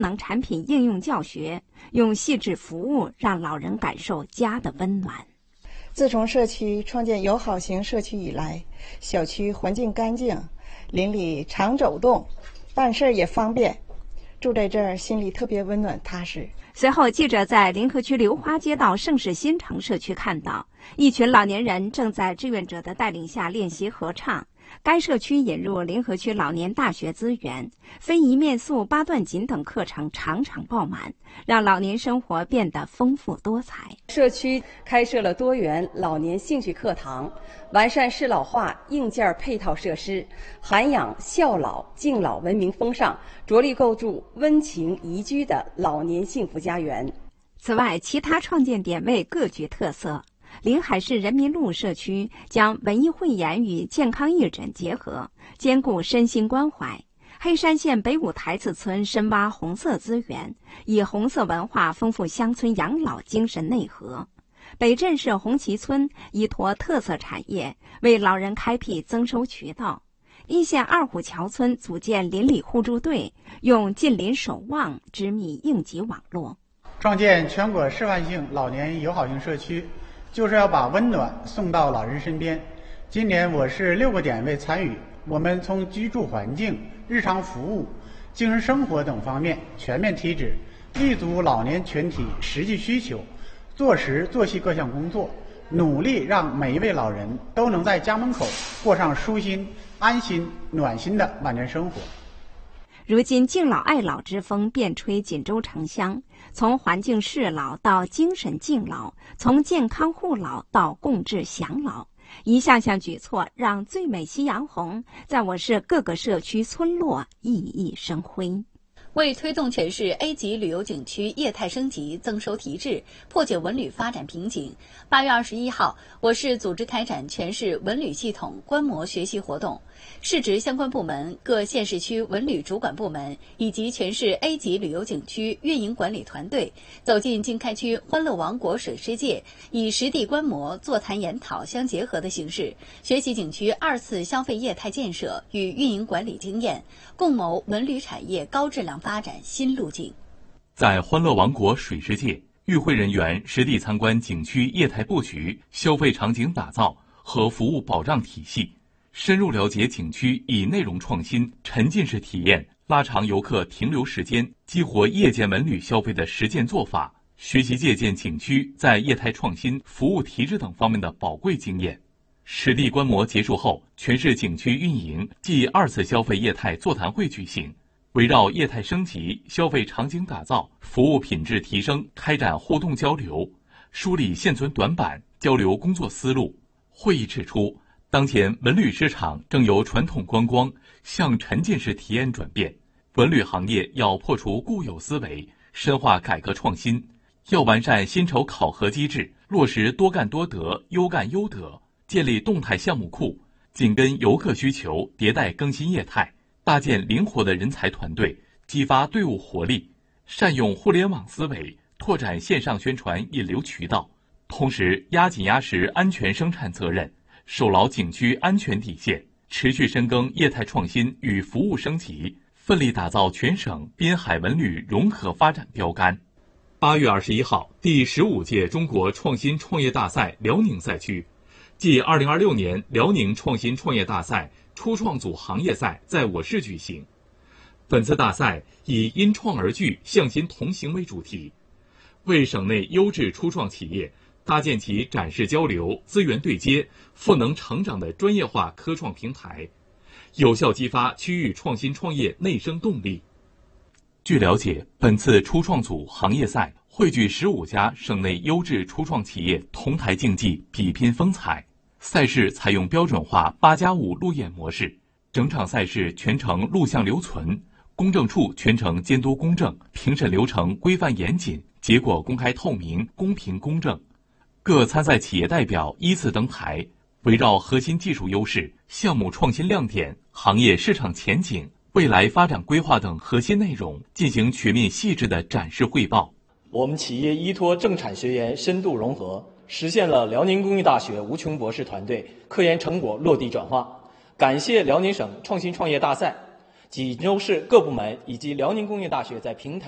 能产品应用教学，用细致服务让老人感受家的温暖。 自从社区创建友好型社区以来，小区环境干净，邻里常走动，办事也方便，住在这儿心里特别温暖踏实。 随后，记者在临河区流花街道盛世新城社区看到，一群老年人正在志愿者的带领下练习合唱。该社区引入临河区老年大学资源，非遗面塑、八段锦等课程场场爆满，让老年生活变得丰富多彩。 社区开设了多元老年兴趣课堂，完善适老化硬件配套设施，涵养孝老敬老文明风尚，着力构筑温情宜居的老年幸福家园。 此外，其他创建点位各具特色。临海市人民路社区将文艺汇演与健康义诊结合，兼顾身心关怀。黑山县北五台子村深挖红色资源，以红色文化丰富乡村养老精神内核。北镇市红旗村依托特色产业，为老人开辟增收渠道。一线二虎桥村组建邻里互助队，用近邻守望织密应急网络。 创建全国示范性老年友好型社区，就是要把温暖送到老人身边。今年我市6个点位参与，我们从居住环境、日常服务、精神生活等方面全面提质，立足老年群体实际需求，做实做细各项工作，努力让每一位老人都能在家门口过上舒心、安心、暖心的晚年生活。 如今敬老爱老之风遍吹锦州城乡，从环境适老到精神敬老，从健康护老到共治享老，一项项举措让最美夕阳红在我市各个社区村落熠熠生辉。 为推动全市 A 级旅游景区业态升级、增收提质，破解文旅发展瓶颈，8月21号，我市组织开展全市文旅系统观摩学习活动。市直相关部门、各县市区文旅主管部门以及全市 A 级旅游景区运营管理团队走进经开区欢乐王国水世界，以实地观摩、座谈研讨相结合的形式，学习景区2次消费业态建设与运营管理经验，共谋文旅产业高质量发展新路径。 在欢乐王国水世界，与会人员实地参观景区业态布局、消费场景打造和服务保障体系，深入了解景区以内容创新、沉浸式体验拉长游客停留时间、激活夜间文旅消费的实践做法，学习借鉴景区在业态创新、服务提质等方面的宝贵经验。实地观摩结束后，全市景区运营暨2次消费业态座谈会举行，围绕业态升级、消费场景打造、服务品质提升开展互动交流，梳理现存短板，交流工作思路。会议指出，当前文旅市场正由传统观光向沉浸式体验转变，文旅行业要破除固有思维，深化改革创新，要完善薪酬考核机制，落实多干多得、优干优得，建立动态项目库，紧跟游客需求迭代更新业态，搭建灵活的人才团队，激发队伍活力，善用互联网思维，拓展线上宣传引流渠道，同时压紧压实安全生产责任，守牢景区安全底线，持续深耕业态创新与服务升级，奋力打造全省滨海文旅融合发展标杆。8月21号，第15届中国创新创业大赛辽宁赛区暨2026年辽宁创新创业大赛初创组行业赛在我市举行。本次大赛以因创而聚、向心同行为主题，为省内优质初创企业搭建起展示交流、资源对接、赋能成长的专业化科创平台，有效激发区域创新创业内生动力。据了解，本次初创组行业赛汇聚15家省内优质初创企业同台竞技，比拼风采。赛事采用标准化8+5路演模式，整场赛事全程录像留存，公证处全程监督公正，评审流程规范严谨，结果公开透明、公平公正。各参赛企业代表依次登台，围绕核心技术优势、项目创新亮点、行业市场前景、未来发展规划等核心内容进行全面细致的展示汇报。 我们企业依托政产学研深度融合，实现了辽宁工业大学吴琼博士团队科研成果落地转化。感谢辽宁省创新创业大赛、锦州市各部门以及辽宁工业大学在平台